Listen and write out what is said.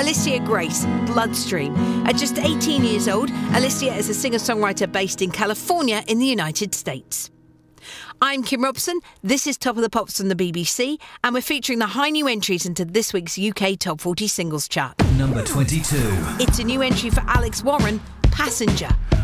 Alicia Grace, Bloodstream. At just 18 years old, Alicia is a singer-songwriter based in California in the United States. I'm Kim Robson, this is Top of the Pops from the BBC, and we're featuring the high new entries into this week's UK Top 40 Singles Chart. Number 22. It's a new entry for Alex Warren, Passenger.